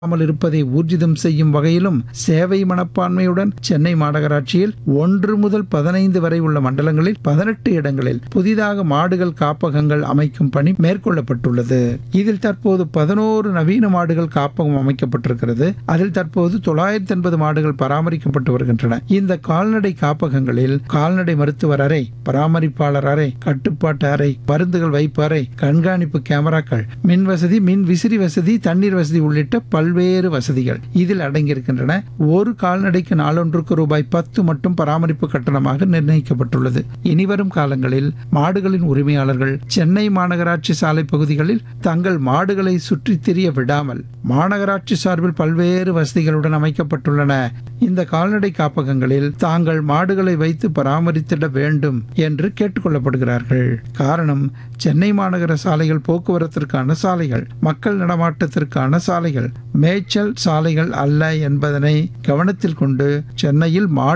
இருப்பதை ஊர்ஜிதம் செய்யும் வகையிலும் சேவை மனப்பான்மையுடன் சென்னை மாநகராட்சியில் 1 முதல் 15 வரை உள்ள மண்டலங்களில் 18 இடங்களில் புதிதாக மாடுகள் காப்பகங்கள் அமைக்கும் பணி மேற்கொள்ளப்பட்டுள்ளது. இதில் தற்போது 11 நவீன மாடுகள் காப்பகம் அமைக்கப்பட்டிருக்கிறது. அதில் தற்போது 980 மாடுகள் பராமரிக்கப்பட்டு வருகின்றன. இந்த கால்நடை காப்பகங்களில் கால்நடை மருத்துவர் அறை, பராமரிப்பாளர் அறை, கட்டுப்பாட்டு அறை, மருந்துகள் வைப்பு அறை, கண்காணிப்பு கேமராக்கள், மின் வசதி, மின் விசிறி வசதி, தண்ணீர் வசதி உள்ளிட்ட பல்வேறு வசதிகள் இதில் அடங்கியிருக்கின்றன. ஒரு கால்நடைக்கு நாளொன்றுக்கு ரூபாய் 10 மட்டும் பராமரிப்பு கட்டணமாக நிர்ணயிக்கப்பட்டுள்ளது. இனிவரும் காலங்களில் மாடுகளின் உரிமையாளர்கள் சென்னை மாநகராட்சி சாலை பகுதிகளில் தங்கள் மாடுகளை சுற்றித் திரிய விடாமல் மாநகராட்சி சார்பில் பல்வேறு வசதிகளுடன் அமைக்கப்பட்டுள்ளன. இந்த கால்நடை காப்பகங்களில் தாங்கள் மாடுகளை வைத்து பராமரித்திட வேண்டும் என்று கேட்டுக்கொள்ளப்படுகிறார்கள். காரணம், சென்னை மாநகர சாலைகள் போக்குவரத்திற்கான சாலைகள், மக்கள் நடமாட்டத்திற்கான சாலைகள், மேய்ச்சல் சாலைகள் அல்ல என்பதனை கவனத்தில் கொண்டு சென்னையில் மாடு